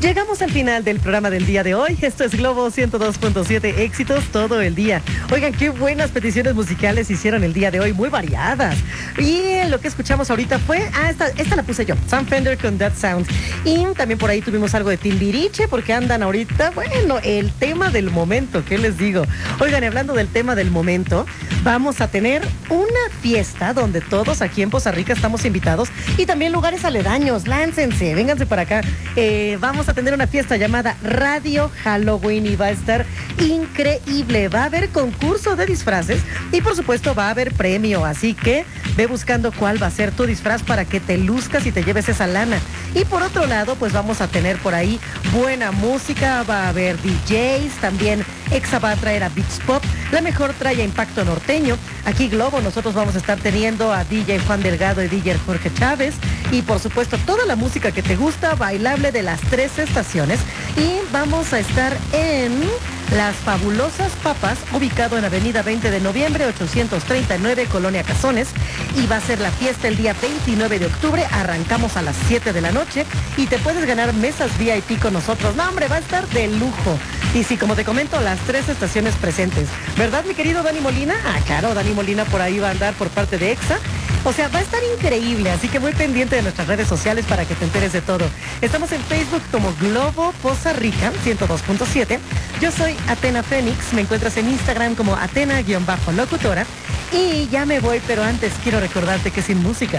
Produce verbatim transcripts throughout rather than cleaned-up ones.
Llegamos al final del programa del día de hoy. Esto es Globo ciento dos punto siete, éxitos todo el día. Oigan, qué buenas peticiones musicales hicieron el día de hoy, muy variadas. Y lo que escuchamos ahorita fue, ah, esta, esta la puse yo, Sam Fender con That Sound. Y también por ahí tuvimos algo de Timbiriche, porque andan ahorita, bueno, el tema del momento, ¿qué les digo? Oigan, y hablando del tema del momento, vamos a tener una fiesta donde todos aquí en Poza Rica estamos invitados y también lugares aledaños. Láncense, vénganse para acá. Eh, vamos a tener una fiesta llamada Radio Halloween y va a estar increíble. Va a haber concurso de disfraces y por supuesto va a haber premio, así que ve buscando cuál va a ser tu disfraz para que te luzcas y te lleves esa lana. Y por otro lado, pues vamos a tener por ahí buena música, va a haber D Js, también Exa va a traer a Beats Pop, la mejor trae a Impacto Norteño. Aquí Globo, nosotros vamos a estar teniendo a D J Juan Delgado y D J Jorge Chávez. Y por supuesto, toda la música que te gusta, bailable de las tres estaciones. Y vamos a estar en Las Fabulosas Papas, ubicado en Avenida veinte de noviembre, ochocientos treinta y nueve, Colonia Cazones. Y va a ser la fiesta el día veintinueve de octubre. Arrancamos a las siete de la noche y te puedes ganar mesas V I P con nosotros. No, hombre, va a estar de lujo. Y sí, como te comento, las tres estaciones presentes. ¿Verdad, mi querido Dani Molina? Ah, claro, Dani Molina por ahí va a andar por parte de Exa. O sea, va a estar increíble, así que muy pendiente de nuestras redes sociales para que te enteres de todo. Estamos en Facebook como Globo Poza Rica ciento dos punto siete. Yo soy Atena Fénix, me encuentras en Instagram como Atena-locutora. Y ya me voy, pero antes quiero recordarte que sin música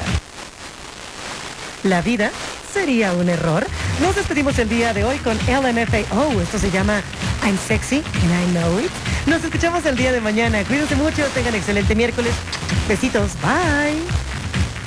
la vida sería un error. Nos despedimos el día de hoy con L M F A O. Esto se llama I'm Sexy and I Know It. Nos escuchamos el día de mañana. Cuídense mucho, tengan excelente miércoles. Besitos, bye.